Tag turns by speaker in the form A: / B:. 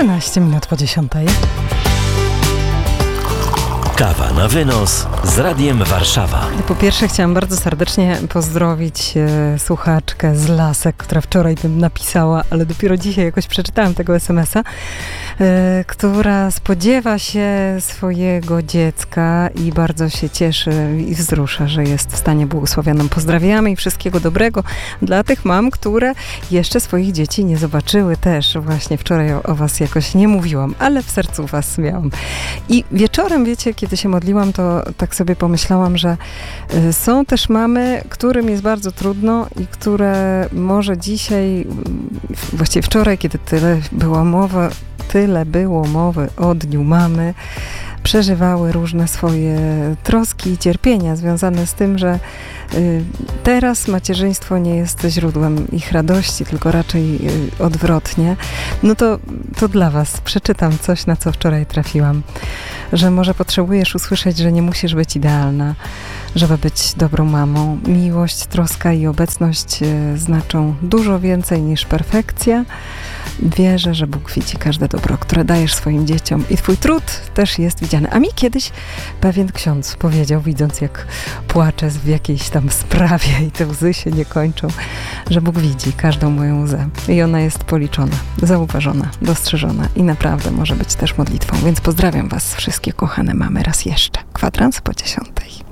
A: 13 minut po 10.
B: Kawa na wynos z Radiem Warszawa.
A: Po pierwsze chciałam bardzo serdecznie pozdrowić słuchaczkę z Lasek, która wczoraj bym napisała, ale dopiero dzisiaj jakoś przeczytałam tego SMS-a, która spodziewa się swojego dziecka i bardzo się cieszy i wzrusza, że jest w stanie błogosławionym. Pozdrawiamy i wszystkiego dobrego dla tych mam, które jeszcze swoich dzieci nie zobaczyły też. Właśnie wczoraj o was jakoś nie mówiłam, ale w sercu was miałam. I wieczorem, wiecie, kiedy się modliłam, to tak sobie pomyślałam, że są też mamy, którym jest bardzo trudno i które może dzisiaj, właściwie wczoraj, kiedy tyle było mowy o Dniu Mamy, przeżywały różne swoje troski i cierpienia związane z tym, że teraz macierzyństwo nie jest źródłem ich radości, tylko raczej odwrotnie. No to dla was przeczytam coś, na co wczoraj trafiłam. Że może potrzebujesz usłyszeć, że nie musisz być idealna, żeby być dobrą mamą. Miłość, troska i obecność znaczą dużo więcej niż perfekcja. Wierzę, że Bóg widzi każde dobro, które dajesz swoim dzieciom i twój trud też jest widziany. A mi kiedyś pewien ksiądz powiedział, widząc jak płaczę w jakiejś tam sprawie i te łzy się nie kończą, że Bóg widzi każdą moją łzę i ona jest policzona, zauważona, dostrzeżona i naprawdę może być też modlitwą. Więc pozdrawiam was wszystkie kochane mamy raz jeszcze. Kwadrans po 10.